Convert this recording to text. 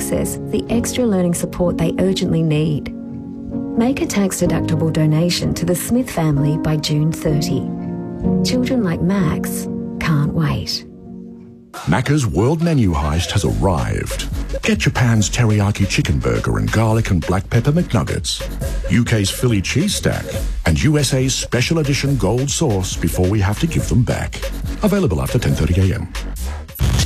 access the extra learning support they urgently need. Make a tax-deductible donation to the Smith family by June 30. Children like Max can't wait. Macca's World Menu Heist has arrived. Get Japan's teriyaki chicken burger and garlic and black pepper McNuggets, UK's Philly cheese stack, and USA's special edition gold sauce before we have to give them back. Available after 10:30 a.m.